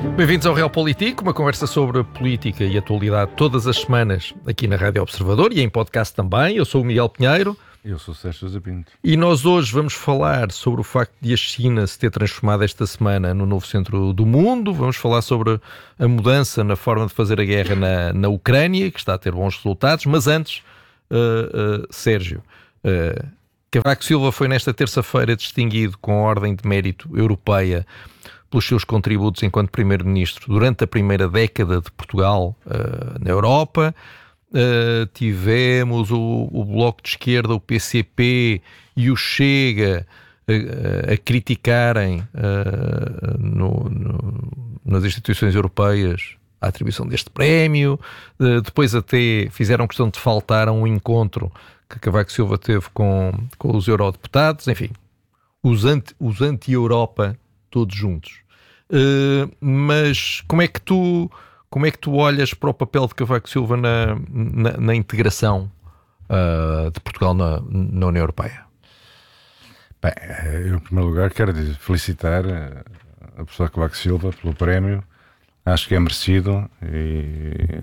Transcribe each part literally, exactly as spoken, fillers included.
Bem-vindos ao Real Político, uma conversa sobre política e atualidade todas as semanas aqui na Rádio Observador e em podcast também. Eu sou o Miguel Pinheiro. Eu sou o Sérgio Zabinto. E nós hoje vamos falar sobre o facto de a China se ter transformado esta semana no novo centro do mundo. Vamos falar sobre a mudança na forma de fazer a guerra na, na Ucrânia, que está a ter bons resultados. Mas antes, uh, uh, Sérgio, uh, Cavaco Silva foi nesta terça-feira distinguido com a Ordem de Mérito Europeia pelos seus contributos enquanto Primeiro-Ministro durante a primeira década de Portugal uh, na Europa. Uh, tivemos o, o Bloco de Esquerda, o P C P e o Chega a, a criticarem uh, no, no, nas instituições europeias a atribuição deste prémio. Uh, depois até fizeram questão de faltar a um encontro que Cavaco Silva teve com, com os eurodeputados. Enfim, os, anti, os anti-Europa todos juntos. Uh, mas como é que tu... Como é que tu olhas para o papel de Cavaco Silva na, na, na integração uh, de Portugal na, na União Europeia? Bem, eu, em primeiro lugar, quero felicitar a professora Cavaco Silva pelo prémio. Acho que é merecido e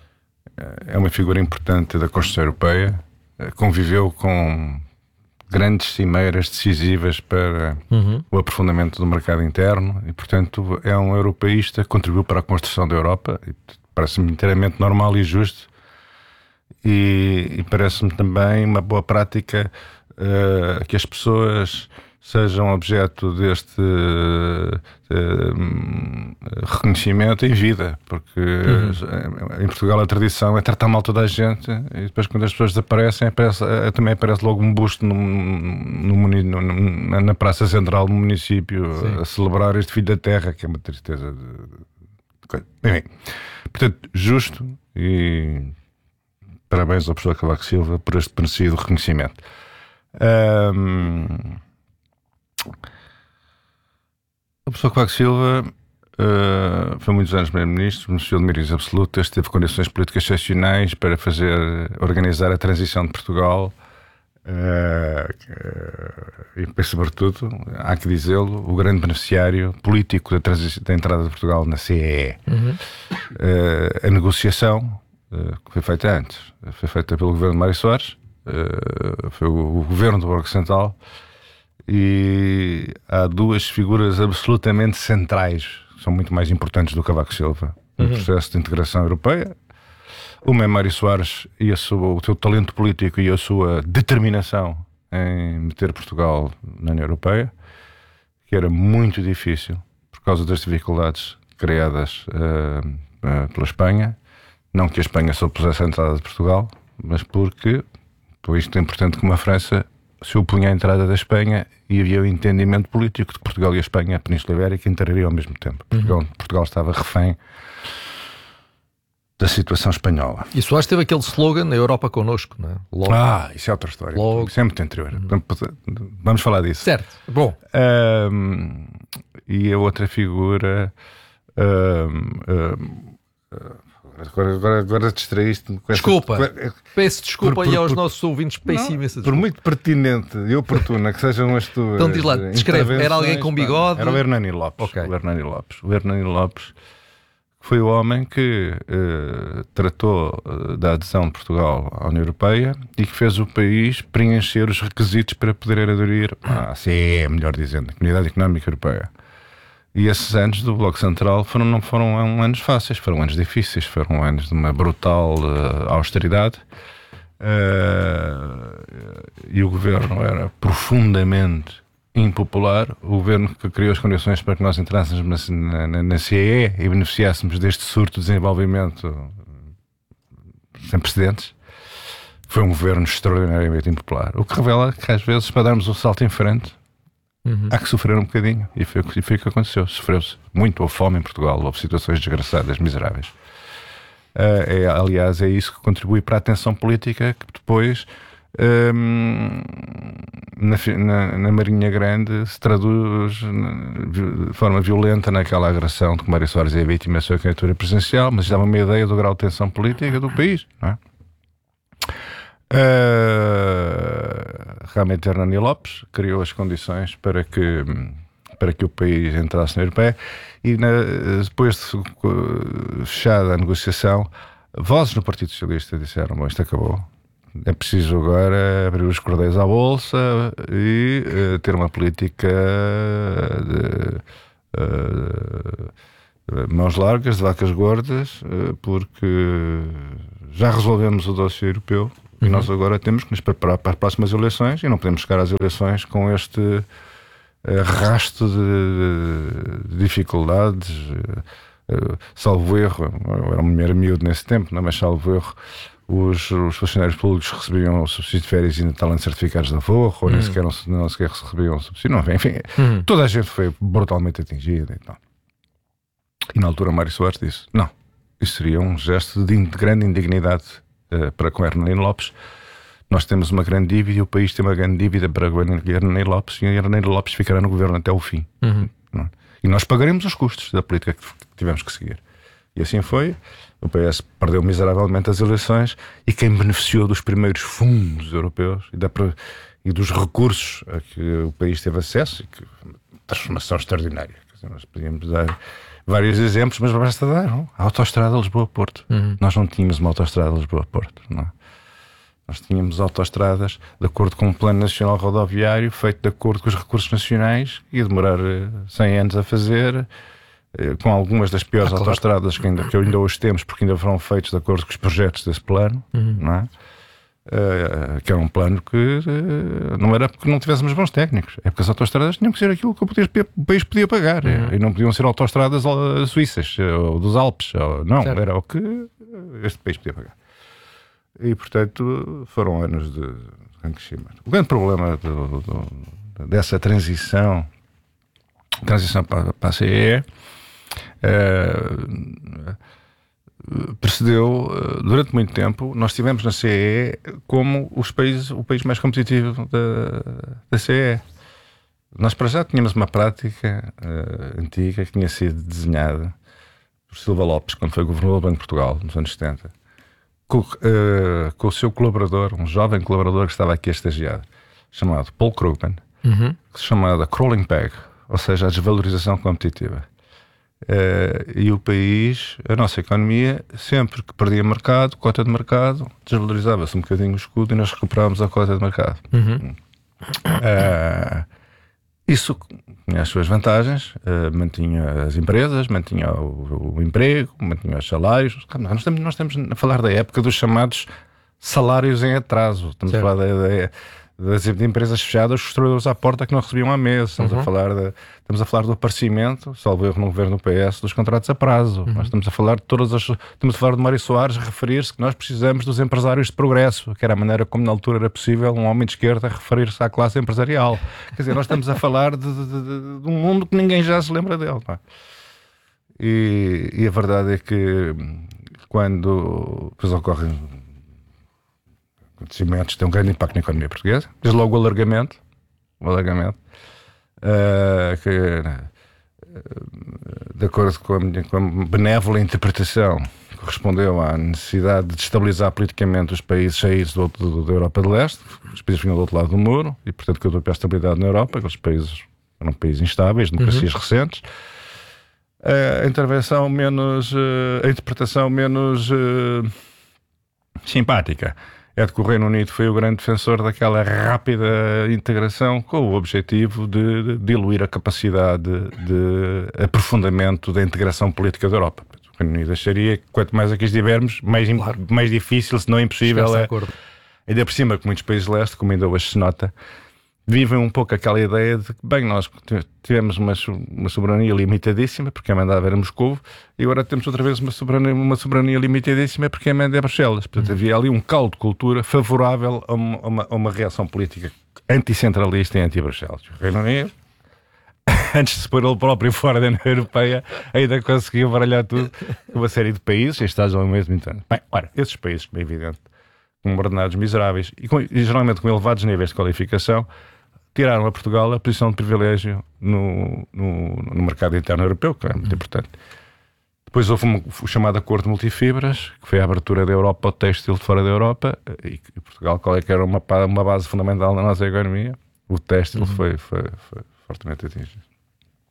é uma figura importante da Constituição Europeia. Conviveu com grandes cimeiras decisivas para uhum. o aprofundamento do mercado interno e, portanto, é um europeísta que contribuiu para a construção da Europa. E parece-me inteiramente normal e justo e, e parece-me também uma boa prática uh, que as pessoas sejam objeto deste uh, uh, reconhecimento em vida, porque uhum. em Portugal a tradição é tratar mal toda a gente e depois quando as pessoas desaparecem aparece, também aparece logo um busto no, no, no, no, na Praça Central do município. Sim. A celebrar este filho da terra, que é uma tristeza de, de... Enfim, portanto, justo, e parabéns ao professor Cavaco Silva por este merecido reconhecimento. Um... O professor Cavaco Silva uh, foi muitos anos primeiro-ministro, beneficiou de méritos absolutas, teve condições políticas excepcionais para fazer, organizar a transição de Portugal uh, uh, e, sobretudo, há que dizê-lo, o grande beneficiário político da, transi- da entrada de Portugal na C E E. Uhum. Uh, a negociação uh, que foi feita antes, foi feita pelo governo de Mário Soares, uh, foi o, o governo do Bloco Central. E há duas figuras absolutamente centrais, são muito mais importantes do Cavaco Silva no uhum. processo de integração europeia. Uma é Mário Soares e a sua, o seu talento político e a sua determinação em meter Portugal na União Europeia, que era muito difícil por causa das dificuldades criadas uh, uh, pela Espanha. Não que a Espanha se opusesse à entrada de Portugal, mas porque, por isto é importante como a França se opunha à entrada da Espanha e havia o entendimento político de que Portugal e a Espanha, a Península Ibérica, entrariam ao mesmo tempo. Uhum. Portugal, Portugal estava refém da situação espanhola. E Soares teve aquele slogan, a Europa connosco, não é? Logo. Ah, isso é outra história. Logo. Isso é muito anterior. Uhum. Vamos falar disso. Certo, bom. Um, e a outra figura... Um, um, Agora, agora, agora distraíste-me com Desculpa, essa... peço desculpa por, por, aí aos por... nossos ouvintes, peço imensa desculpa. Por muito pertinente e oportuna que sejam as tuas então diz lá, descreve, era alguém com bigode? Era o Hernani Lopes, okay. o Hernani Lopes. O Hernani Lopes foi o homem que uh, tratou uh, da adesão de Portugal à União Europeia e que fez o país preencher os requisitos para poder aderir à C E E, melhor dizendo, a Comunidade Económica Europeia. E esses anos do Bloco Central foram, não foram anos fáceis, foram anos difíceis, foram anos de uma brutal uh, austeridade uh, e o governo era profundamente impopular. O governo que criou as condições para que nós entrássemos na, na, na C E E e beneficiássemos deste surto de desenvolvimento sem precedentes foi um governo extraordinariamente impopular, o que revela que às vezes para darmos um salto em frente Uhum. há que sofrer um bocadinho, e foi, e foi o que aconteceu. Sofreu-se muito a fome em Portugal, houve situações desgraçadas, miseráveis. Uh, é, aliás, é isso que contribui para a tensão política que depois um, na, na, na Marinha Grande se traduz de forma violenta naquela agressão de que Mário Soares é vítima da sua candidatura presidencial, mas dava uma ideia do grau de tensão política do país, não é? Uh, realmente Hernani Lopes criou as condições para que para que o país entrasse na União Europeia, e na, depois de fechada a negociação, vozes no Partido Socialista disseram: bom, isto acabou, é preciso agora abrir os cordéis à bolsa e uh, ter uma política de uh, uh, mãos largas, de vacas gordas, uh, porque já resolvemos o dossiê europeu. E nós agora temos que nos preparar para as próximas eleições, e não podemos chegar às eleições com este uh, rasto de, de dificuldades. Uh, salvo erro, eu era um mulher miúdo nesse tempo, não, mas salvo erro, os, os funcionários públicos recebiam o subsídio de férias e ainda certificados de aforro, ou nem uhum. sequer, não sequer recebiam o subsídio. Não, enfim, uhum. toda a gente foi brutalmente atingida. Então. E na altura Mário Soares disse: não, isso seria um gesto de grande indignidade para com Hernani Lopes. Nós temos uma grande dívida e o país tem uma grande dívida para com Hernani Lopes, e Hernani Lopes ficará no governo até o fim. Uhum. Não? E nós pagaremos os custos da política que tivemos que seguir. E assim foi. O P S perdeu miseravelmente as eleições, e quem beneficiou dos primeiros fundos europeus e, da, e dos recursos a que o país teve acesso, e que transformação extraordinária. Quer dizer, nós podíamos dar vários exemplos, mas basta dar, não? A autoestrada Lisboa-Porto. Uhum. Nós não tínhamos uma autoestrada Lisboa-Porto, não é? Nós tínhamos autoestradas de acordo com o Plano Nacional Rodoviário, feito de acordo com os recursos nacionais, que ia demorar cem anos a fazer, com algumas das piores ah, claro. autoestradas que ainda, que ainda hoje temos, porque ainda foram feitos de acordo com os projetos desse plano, uhum. não é? Uh, que era um plano que uh, não era porque não tivéssemos bons técnicos, é porque as autoestradas tinham que ser aquilo que o país podia pagar, uhum. e não podiam ser autoestradas suíças ou dos Alpes, ou, não, certo. Era o que este país podia pagar. E portanto foram anos de crescimento. O grande problema do, do, dessa transição transição para, para a C E E uh, precedeu, durante muito tempo, nós tivemos na C E E como os países, o país mais competitivo da, da C E E. Nós para já tínhamos uma prática uh, antiga que tinha sido desenhada por Silva Lopes, quando foi governador do Banco de Portugal, nos anos setenta, com, uh, com o seu colaborador, um jovem colaborador que estava aqui a estagiar, chamado Paul Krugman, uhum. chamada Crawling Peg, ou seja, a desvalorização competitiva. Uh, e o país, a nossa economia, sempre que perdia mercado, cota de mercado, desvalorizava-se um bocadinho o escudo e nós recuperávamos a cota de mercado. Uhum. Uh, isso tinha as suas vantagens, uh, mantinha as empresas, mantinha o, o emprego, mantinha os salários. Nós estamos, nós estamos a falar da época dos chamados salários em atraso. Estamos certo. a falar da, da das empresas fechadas, os trabalhadores à porta que não recebiam à mesa. Estamos, uhum. a falar de, estamos a falar do aparecimento, salvo erro no governo do P S, dos contratos a prazo. Uhum. Nós estamos a falar de todas as. Estamos a falar de Mário Soares a referir-se que nós precisamos dos empresários de progresso, que era a maneira como na altura era possível um homem de esquerda referir-se à classe empresarial. Quer dizer, nós estamos a falar de, de, de, de um mundo que ninguém já se lembra dele. Não é? E, e a verdade é que quando depois ocorrem acontecimentos têm um grande impacto na economia portuguesa. Desde logo o alargamento, o alargamento uh, que, uh, de acordo com a, minha, com a benévola interpretação, correspondeu à necessidade de estabilizar politicamente os países saídos do, do, da Europa de Leste, os países vinham do outro lado do muro, e portanto que houve a estabilidade na Europa, aqueles países eram países instáveis, democracias uhum. recentes. Uh, a intervenção menos, uh, a interpretação menos uh, simpática é de que o Reino Unido foi o grande defensor daquela rápida integração com o objetivo de diluir a capacidade de aprofundamento da integração política da Europa. O Reino Unido acharia que quanto mais aqui estivermos, mais, claro. mais difícil, se não impossível, é. Ainda por cima que muitos países de leste, como ainda hoje se nota, vivem um pouco aquela ideia de que, bem, nós tivemos uma, uma soberania limitadíssima porque quem mandava era Moscou, e agora temos outra vez uma soberania, uma soberania limitadíssima porque quem manda é Bruxelas. Portanto, uhum. havia ali um caldo de cultura favorável a uma, a uma, a uma reação política anticentralista e anti-Bruxelas. O Reino Unido, antes de se pôr ele próprio fora da União Europeia, ainda conseguiu baralhar tudo com uma série de países e Estados ao mesmo tempo. Bem, ora, esses países, bem evidente, com ordenados miseráveis e, com, e geralmente com elevados níveis de qualificação, tiraram a Portugal a posição de privilégio no, no, no mercado interno europeu, que é muito importante. Depois houve uma, o chamado Acordo de Multifibras, que foi a abertura da Europa ao têxtil de fora da Europa, e, e Portugal, qual é que era uma, uma base fundamental na nossa economia? O têxtil uhum. foi, foi, foi fortemente atingido.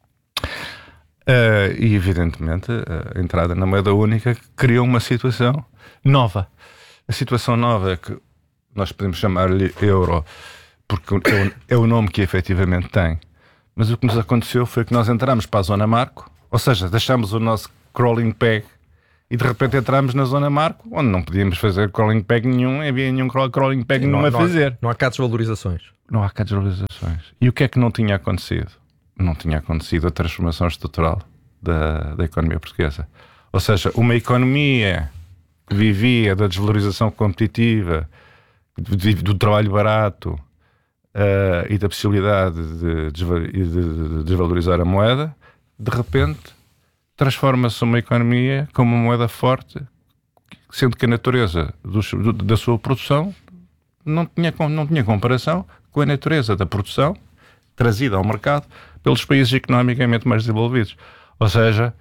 Uh, e, evidentemente, a entrada na moeda única criou uma situação nova. A situação nova é que nós podemos chamar-lhe euro, porque é o, é o nome que efetivamente tem. Mas o que nos aconteceu foi que nós entramos para a zona marco, ou seja, deixámos o nosso crawling peg e de repente entramos na zona marco, onde não podíamos fazer crawling peg nenhum, não havia nenhum crawling peg nenhum a fazer. Não há cá desvalorizações. Não há cá desvalorizações. E o que é que não tinha acontecido? Não tinha acontecido a transformação estrutural da, da economia portuguesa. Ou seja, uma economia que vivia da desvalorização competitiva, do, do trabalho barato uh, e da possibilidade de, de, de desvalorizar a moeda, de repente transforma-se uma economia como uma moeda forte, sendo que a natureza do, do, da sua produção não tinha, não tinha comparação com a natureza da produção trazida ao mercado pelos países economicamente mais desenvolvidos. Ou seja,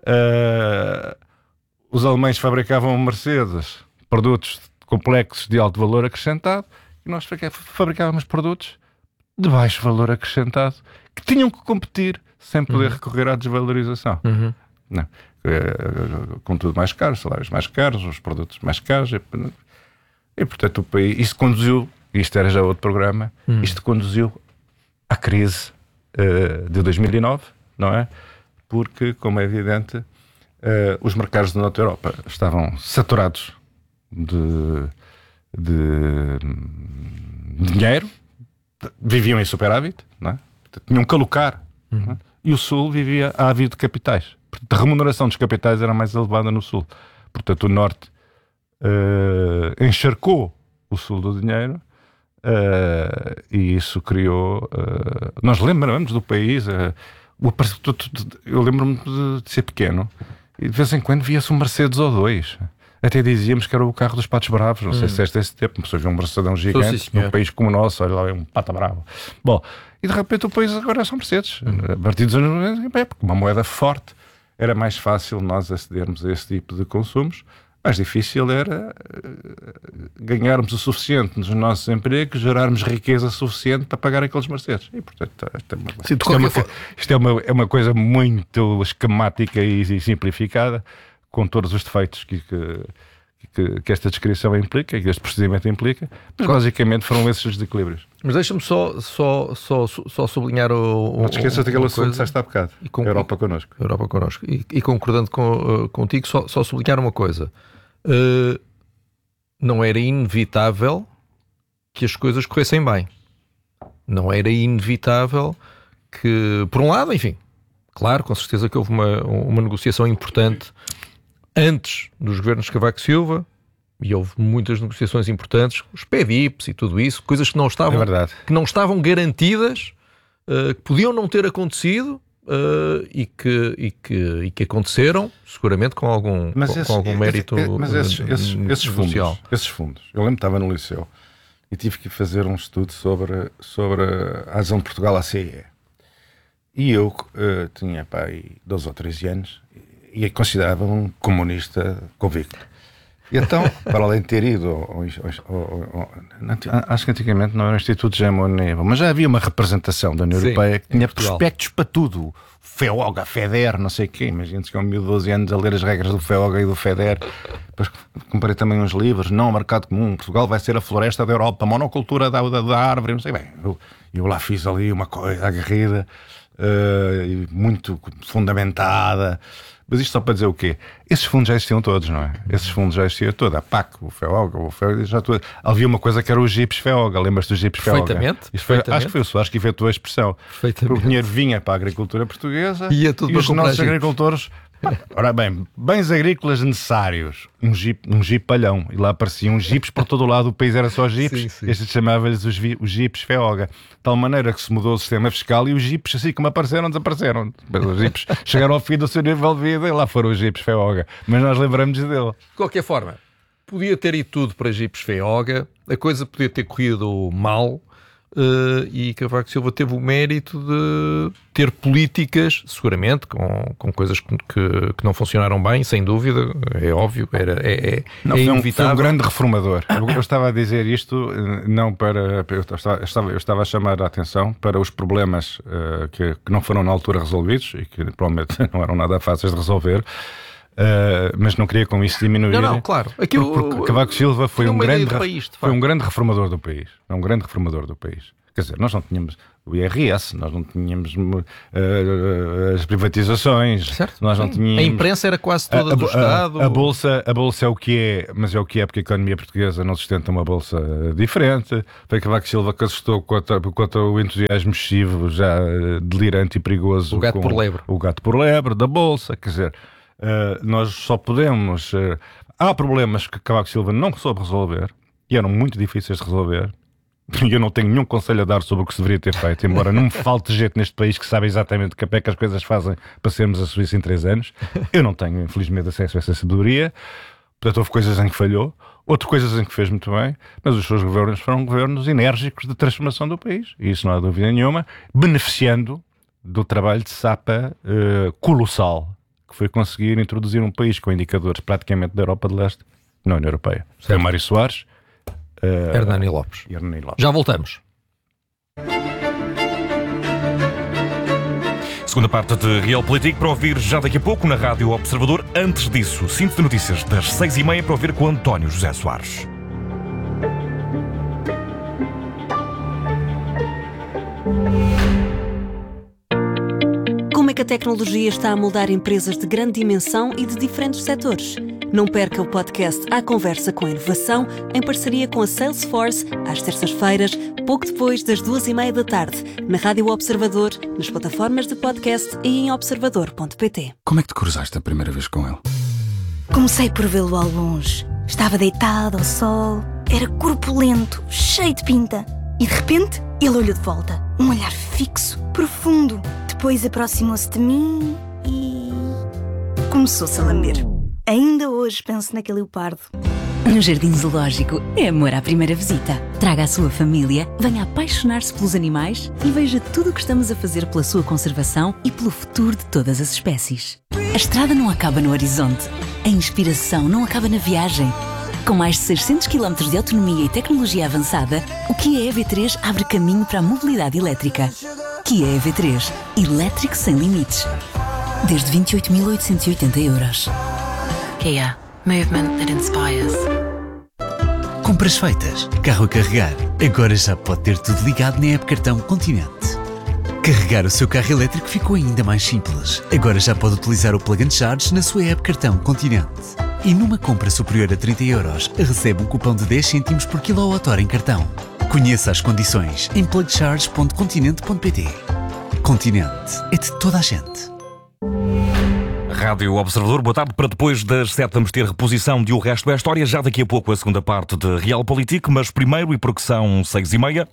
uh, os alemães fabricavam Mercedes, produtos complexos de alto valor acrescentado, e nós fabricávamos produtos de baixo valor acrescentado que tinham que competir sem poder uhum. recorrer à desvalorização. Uhum. Não. Uh, com tudo mais caro, salários mais caros, os produtos mais caros. E, e portanto, o país, isto conduziu, isto era já outro programa, uhum. isto conduziu à crise uh, de dois mil e nove, não é? Porque, como é evidente, uh, os mercados da Norte Europa estavam saturados de, de, de dinheiro, viviam em superávit, não é? Tinham que alocar, uhum. não é? E o Sul vivia ávido de capitais. A remuneração dos capitais era mais elevada no Sul. Portanto, o Norte uh, encharcou o Sul do dinheiro. Uh, e isso criou uh, nós lembramos do país uh, o, eu lembro-me de, de ser pequeno e de vez em quando via-se um Mercedes ou dois, até dizíamos que era o carro dos patos bravos, não hum. sei se este é esse tempo, uma pessoa vê um Mercedão gigante num país como o nosso, olha lá, é um pata bravo. Bom, e de repente o país agora são Mercedes, hum. a partir dos anos noventa, é porque uma moeda forte era mais fácil nós acedermos a esse tipo de consumos. Mais difícil era ganharmos o suficiente nos nossos empregos, gerarmos riqueza suficiente para pagar aqueles Mercedes. E, portanto, isto é uma, Sim, isto é uma, isto é uma, é uma coisa muito esquemática e, e simplificada, com todos os defeitos que, que, que, que esta descrição implica e que este procedimento implica, mas basicamente foram esses os desequilíbrios. Mas deixa-me só, só, só, só sublinhar o... Não te esqueças daquele assunto que disseste há bocado. E com, Europa connosco. Europa connosco. E, e concordando com, uh, contigo, só, só sublinhar uma coisa. Uh, não era inevitável que as coisas corressem bem. Não era inevitável que, por um lado, enfim, claro, com certeza que houve uma, uma negociação importante antes dos governos de Cavaco Silva, e houve muitas negociações importantes, os P D I Ps e tudo isso, coisas que não estavam, é que não estavam garantidas, uh, que podiam não ter acontecido, Uh, e, que, e, que, e que aconteceram seguramente com algum, mas com, esse, com algum mérito esse, mas esses, uh, esses, esses, fundos, esses fundos eu lembro que estava no liceu e tive que fazer um estudo sobre, sobre a adesão de Portugal à C E E e eu uh, tinha pá, aí doze ou treze anos e considerava-me um comunista convicto. E então, para além de ter ido ao, ao, ao, ao, acho que antigamente não era o Instituto Gemoneva, mas já havia uma representação da União Sim, Europeia que tinha prospectos para tudo. FEOGA, FEDER, não sei o quê. Imagina-se que é um miúdo de doze anos a ler as regras do FEOGA e do FEDER. Depois comprei também uns livros. Não, mercado comum, Portugal vai ser a floresta da Europa, monocultura da, da, da árvore, não sei bem. Eu, eu lá fiz ali uma coisa aguerrida, uh, muito fundamentada. Mas isto só para dizer o quê? Esses fundos já existiam todos, não é? Esses fundos já existiam todos. A P A C, o FEOGA, o FEOGA, já tudo. Havia uma coisa que era o Gips FEOGA. Lembras-te do Gips FEOGA? Perfeitamente. Isto foi, perfeitamente. Acho que foi o Soares que inventou a expressão. Perfeitamente. O dinheiro vinha para a agricultura portuguesa e, é tudo e os nossos agricultores... Pá, ora bem, bens agrícolas necessários. Um jeep, um jeepalhão. E lá apareciam jeeps por todo o lado. O país era só jeeps. Este chamava-lhes os, os jeeps FEOGA. De tal maneira que se mudou o sistema fiscal e os jeeps, assim como apareceram, desapareceram. Os jeeps chegaram ao fim do seu nível de vida e lá foram os jeeps FEOGA. Mas nós lembramos dele. De qualquer forma, podia ter ido tudo para jeeps FEOGA. A coisa podia ter corrido mal. Uh, e Cavaco Silva teve o mérito de ter políticas, seguramente, com, com coisas que, que, que não funcionaram bem, sem dúvida, é óbvio, era, é, é, não, é foi, um, inevitável. foi um grande reformador. Eu, eu estava a dizer isto, não para... Eu estava, eu estava, eu estava a chamar a atenção para os problemas uh, que, que não foram na altura resolvidos e que provavelmente não eram nada fáceis de resolver. Uh, mas não queria com isso diminuir. Não, não, claro. Aqui porque, porque Cavaco Silva foi um, grande, país, foi um grande reformador do país. Foi um grande reformador do país. Quer dizer, nós não tínhamos o I R S, nós não tínhamos uh, as privatizações, certo? Nós não tínhamos... A imprensa era quase toda a, do a, Estado. A, a, bolsa, a bolsa é o que é, mas é o que é porque a economia portuguesa não sustenta uma bolsa diferente. Foi Cavaco Silva que assustou contra, contra o entusiasmo excessivo, já delirante e perigoso. O gato por lebre. O gato por lebre da bolsa, quer dizer... Uh, nós só podemos... Uh, há problemas que Cavaco Silva não soube resolver e eram muito difíceis de resolver. E eu não tenho nenhum conselho a dar sobre o que se deveria ter feito, embora não me falte jeito neste país que sabe exatamente que é que as coisas fazem para sermos a Suíça em três anos. Eu não tenho, infelizmente, acesso a essa sabedoria. Portanto, houve coisas em que falhou, outras coisas em que fez muito bem, mas os seus governos foram governos enérgicos de transformação do país. E isso não há dúvida nenhuma, beneficiando do trabalho de sapa uh, colossal que foi conseguir introduzir um país com indicadores praticamente da Europa de Leste na União Europeia. Foi Mário Soares, uh, Hernani Lopes. e Hernani Lopes. Já voltamos. Segunda parte de Realpolitik para ouvir já daqui a pouco na Rádio Observador. Antes disso, síntese de notícias das seis e meia para ouvir com António José Soares. Como é que a tecnologia está a moldar empresas de grande dimensão e de diferentes setores? Não perca o podcast À Conversa com a Inovação, em parceria com a Salesforce, às terças-feiras, pouco depois das duas e meia da tarde, na Rádio Observador, nas plataformas de podcast e em observador ponto pt. Como é que te cruzaste a primeira vez com ele? Comecei por vê-lo ao longe. Estava deitado ao sol, era corpulento, cheio de pinta. E de repente, ele olhou de volta. Um olhar fixo, profundo. Depois aproximou-se de mim e... começou-se a lamber. Ainda hoje penso naquele leopardo. No Jardim Zoológico é amor à primeira visita. Traga a sua família, venha apaixonar-se pelos animais e veja tudo o que estamos a fazer pela sua conservação e pelo futuro de todas as espécies. A estrada não acaba no horizonte. A inspiração não acaba na viagem. Com mais de seiscentos quilómetros de autonomia e tecnologia avançada, o Kia E V três abre caminho para a mobilidade elétrica. Kia E V três. Elétrico sem limites. Desde vinte e oito mil oitocentos e oitenta euros. Kia. Movement that inspires. Compras feitas. Carro a carregar. Agora já pode ter tudo ligado na app Cartão Continente. Carregar o seu carro elétrico ficou ainda mais simples. Agora já pode utilizar o Plug and Charge na sua app Cartão Continente. E numa compra superior a trinta euros, recebe um cupom de dez cêntimos por quilowatt-hora em cartão. Conheça as condições em plug charge ponto continente ponto pt. Continente é de toda a gente. Rádio Observador, boa tarde. Para depois das sete vamos ter reposição de O Resto é História. Já daqui a pouco a segunda parte de Realpolitik, mas primeiro, e porque são seis e meia,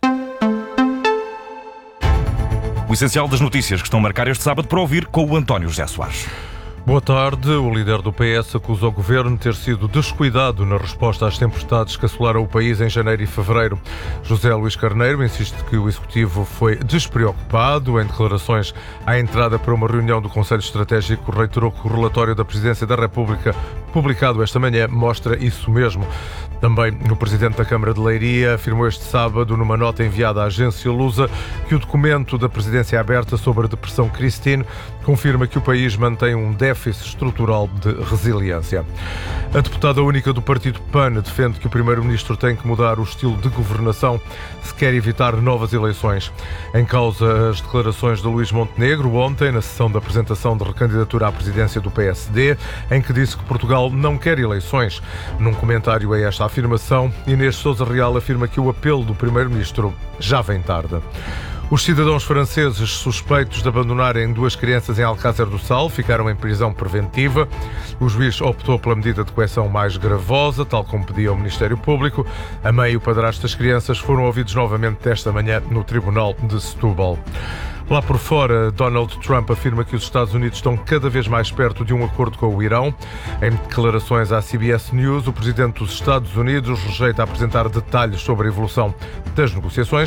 o essencial das notícias que estão a marcar este sábado para ouvir com o António José Soares. Boa tarde. O líder do P S acusa o governo de ter sido descuidado na resposta às tempestades que assolaram o país em janeiro e fevereiro. José Luís Carneiro insiste que o executivo foi despreocupado. Em declarações à entrada para uma reunião do Conselho Estratégico, reiterou que o relatório da Presidência da República, publicado esta manhã, mostra isso mesmo. Também o Presidente da Câmara de Leiria afirmou este sábado, numa nota enviada à agência Lusa, que o documento da Presidência Aberta sobre a Depressão Christine confirma que o país mantém um déficit estrutural de resiliência. A deputada única do partido P A N defende que o Primeiro-Ministro tem que mudar o estilo de governação se quer evitar novas eleições. Em causa as declarações de Luís Montenegro ontem, na sessão de apresentação de recandidatura à presidência do P S D, em que disse que Portugal não quer eleições. Num comentário a esta afirmação, Inês Sousa Real afirma que o apelo do Primeiro-Ministro já vem tarde. Os cidadãos franceses suspeitos de abandonarem duas crianças em Alcácer do Sal ficaram em prisão preventiva. O juiz optou pela medida de coerção mais gravosa, tal como pedia o Ministério Público. A mãe e o padrasto das crianças foram ouvidos novamente esta manhã no Tribunal de Setúbal. Lá por fora, Donald Trump afirma que os Estados Unidos estão cada vez mais perto de um acordo com o Irão. Em declarações à C B S News, o presidente dos Estados Unidos rejeita apresentar detalhes sobre a evolução das negociações.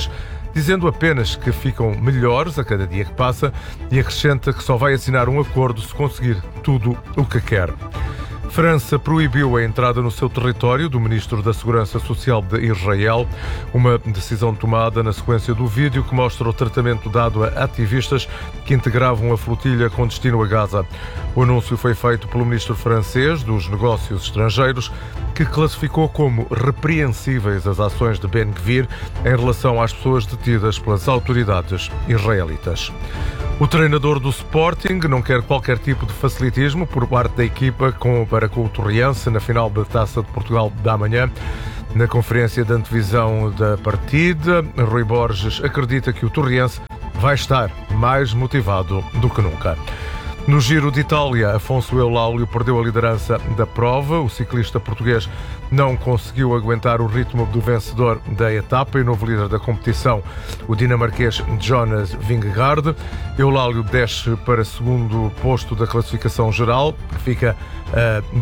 dizendo apenas que ficam melhores a cada dia que passa e acrescenta que só vai assinar um acordo se conseguir tudo o que quer. França proibiu a entrada no seu território do ministro da Segurança Social de Israel, uma decisão tomada na sequência do vídeo que mostra o tratamento dado a ativistas que integravam a flotilha com destino a Gaza. O anúncio foi feito pelo ministro francês dos Negócios Estrangeiros, que classificou como repreensíveis as ações de Ben Gvir em relação às pessoas detidas pelas autoridades israelitas. O treinador do Sporting não quer qualquer tipo de facilitismo por parte da equipa com, para com o Torriense na final da Taça de Portugal da manhã. Na conferência de antevisão da partida, Rui Borges acredita que o Torriense vai estar mais motivado do que nunca. No Giro de Itália, Afonso Eulaulio perdeu a liderança da prova. O ciclista português não conseguiu aguentar o ritmo do vencedor da etapa e novo líder da competição, o dinamarquês Jonas Vingegaard. Eulaulio desce para segundo posto da classificação geral, que fica a